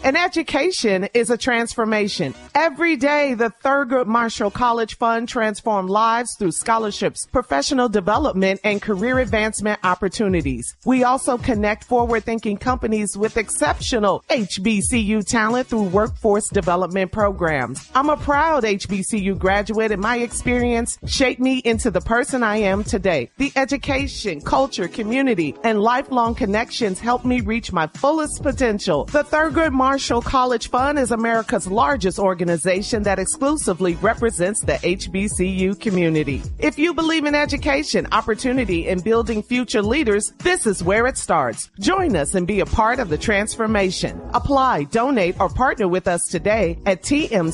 An education is a transformation. Every day, the Thurgood Marshall College Fund transforms lives through scholarships, professional development, and career advancement opportunities. We also connect forward-thinking companies with exceptional HBCU talent through workforce development programs. I'm a proud HBCU graduate, and my experience shaped me into the person I am today. The education, culture, community, and lifelong connections helped me reach my fullest potential. The Thurgood Marshall College Fund is America's largest organization that exclusively represents the HBCU community. If you believe in education, opportunity, and building future leaders, this is where it starts. Join us and be a part of the transformation. Apply, donate, or partner with us today at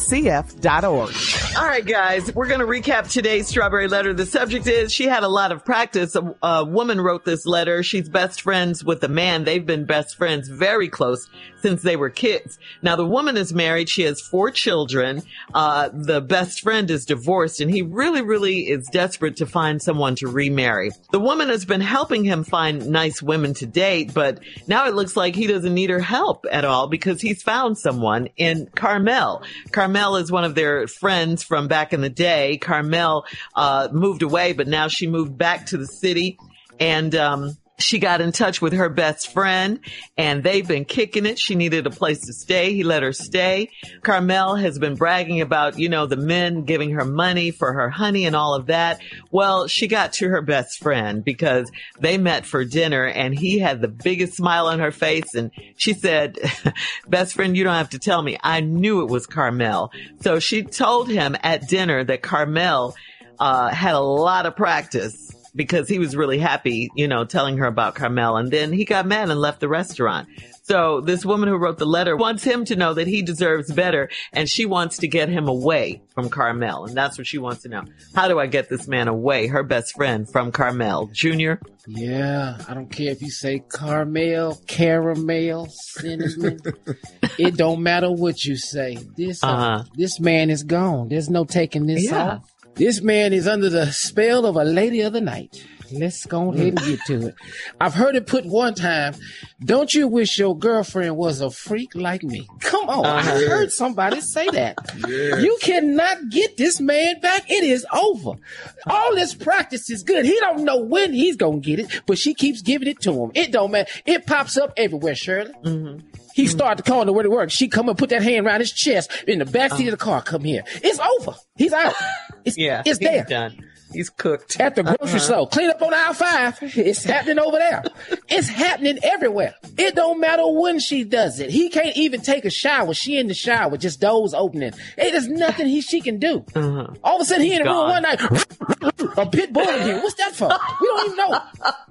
tmcf.org. All right, guys, we're going to recap today's Strawberry Letter. The subject is she had a lot of practice. A woman wrote this letter. She's best friends with a man. They've been best friends, very close, since they were kids. Now, the woman is married. She has 4 children. The best friend is divorced, and he really is desperate to find someone to remarry. The woman has been helping him find nice women to date, but now it looks like he doesn't need her help at all because he's found someone in Carmel. Carmel is one of their friends from back in the day. Carmel moved away, but now she moved back to the city, and she got in touch with her best friend, and they've been kicking it. She needed a place to stay. He let her stay. Carmel has been bragging about, the men giving her money for her honey and all of that. Well, she got to her best friend because they met for dinner, and he had the biggest smile on her face. And she said, best friend, you don't have to tell me. I knew it was Carmel. So she told him at dinner that Carmel had a lot of practice, because he was really happy, telling her about Carmel. And then he got mad and left the restaurant. So this woman who wrote the letter wants him to know that he deserves better, and she wants to get him away from Carmel. And that's what she wants to know. How do I get this man away, her best friend, from Carmel? Junior? Yeah, I don't care if you say Carmel, caramel, cinnamon. It don't matter what you say. This man is gone. There's no taking this off. This man is under the spell of a lady of the night. Let's go ahead and get to it. I've heard it put one time, don't you wish your girlfriend was a freak like me? Come on, I heard somebody say that. Yes. You cannot get this man back. It is over. All this practice is good. He don't know when he's going to get it, but she keeps giving it to him. It don't matter. It pops up everywhere, Shirley. Mm-hmm. He started calling her where to work. She come and put that hand around his chest in the backseat of the car. Come here. It's over. He's out. It's there. Done. He's cooked. At the grocery store. Clean up on aisle 5. It's happening over there. It's happening everywhere. It don't matter when she does it. He can't even take a shower. She in the shower, just doors opening. Hey, there's nothing she can do. All of a sudden, he in the room one night. A pit bull in here. What's that for? We don't even know.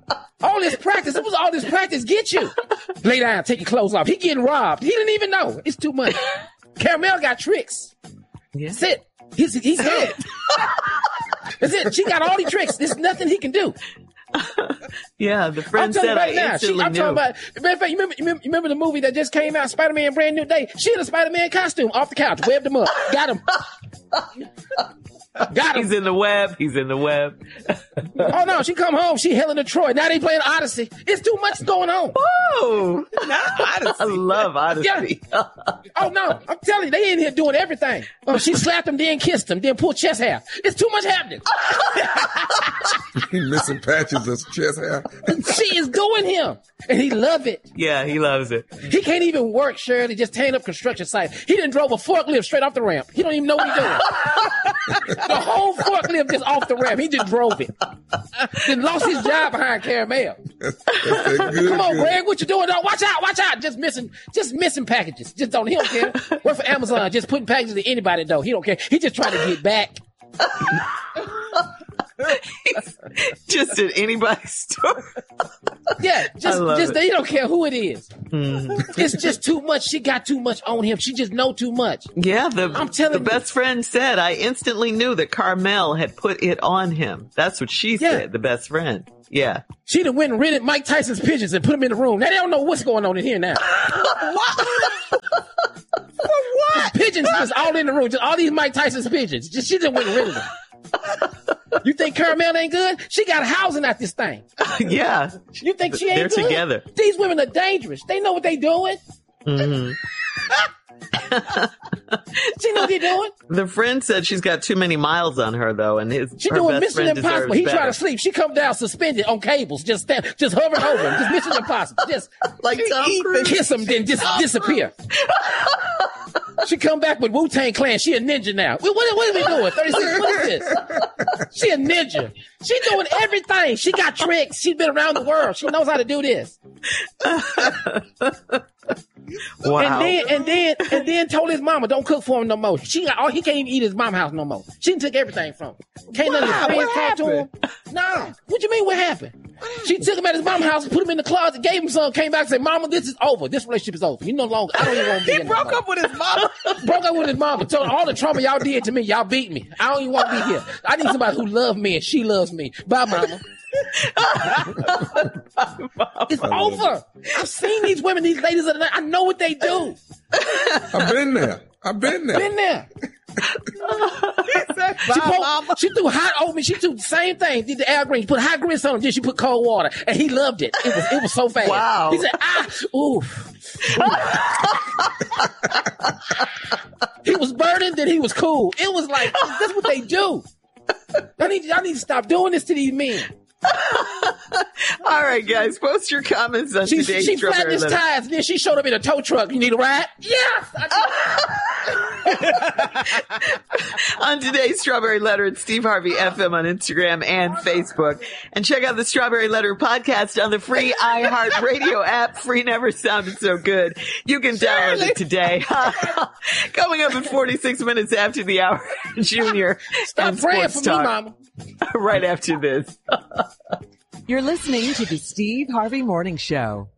All this practice. What was all this practice get you? Lay down. Take your clothes off. He getting robbed. He didn't even know. It's too much. Caramel got tricks. Yeah. That's it. He's dead. That's it. She got all these tricks. There's nothing he can do. Yeah, the friend said right now. I'm talking about. Matter of fact, you remember the movie that just came out, Spider-Man Brand New Day? She in a Spider-Man costume off the couch, webbed him up, got him. Got him. He's in the web. Oh no, she come home. She Helen of Troy. Now they playing Odyssey. It's too much going on. Oh, Odyssey. I love Odyssey. Yeah. Oh no, I'm telling you, they in here doing everything. Oh, she slapped him, then kissed him, then pulled chest hair. It's too much happening. He missing patches of chest hair. She is doing him, and he love it. Yeah, he loves it. He can't even work, Shirley. Just tearing up construction site. He done drove a forklift straight off the ramp. He don't even know what he's doing. The whole forklift just off the ramp. He just drove it. Then lost his job behind Caramel. Come on, Greg, what you doing? Though? Watch out. Just missing packages. He don't care. Work for Amazon, just putting packages to anybody though. He don't care. He just trying to get back. Just at anybody's store. Yeah, just he don't care who it is. It's just too much. She got too much on him. She just know too much. Yeah, the best friend said, I instantly knew that Carmel had put it on him. That's what she said, the best friend. Yeah. She done went and rented Mike Tyson's pigeons and put them in the room. Now they don't know what's going on in here now. What? Pigeons just all in the room. Just all these Mike Tyson's pigeons. She just went and rented them. You think Caramel ain't good? She got housing at this thing. Yeah. You think she ain't They're good? Together. These women are dangerous. They know what they doing. Mm-hmm. She know what they're doing. The friend said she's got too many miles on her, though, and she her doing best Mission friend Impossible. deserves He try better. to sleep. She come down suspended on cables, just hovering over him, just Mission Impossible, just Like Tom Cruise. kiss him, then just disappear. She come back with Wu-Tang Clan. She a ninja now. What are we doing? 36. What is this? She a ninja. She doing everything. She got tricks. She's been around the world. She knows how to do this. Wow. And then told his mama don't cook for him no more. He can't even eat his mama house no more. She done took everything from him. Can't none of his friends talk to him. No. What you mean what happened? She took him at his mama house and put him in the closet, gave him some, came back and said, Mama, this is over. This relationship is over. You no longer, I don't even want to be in He broke up with his mama. Broke up with his mama. Told her all the trauma y'all did to me. Y'all beat me. I don't even want to be here. I need somebody who loves me and she loves me. Bye, mama. It's over. I've seen these women, these ladies of the night. I know what they do. I've been there. Been there. She threw hot oatmeal. She threw the same thing. Did the Al Green. She put hot grits on it. Then she put cold water, and he loved it. It was so fast. Wow. He said, oof. He was burning, then he was cool. It was like that's what they do. Y'all need to stop doing this to these men. All right, guys, post your comments on today's She Strawberry flattened his Letter. tires, and then she showed up in a tow truck. You need a ride? Yes. On today's Strawberry Letter, it's Steve Harvey FM on Instagram and Facebook. And check out the Strawberry Letter podcast on the free iHeartRadio app. Free never sounded so good. You can download it today. Coming up in 46 minutes after the hour, Junior. Stop and praying Sports for me, Talk. Mama. Right after this. You're listening to the Steve Harvey Morning Show.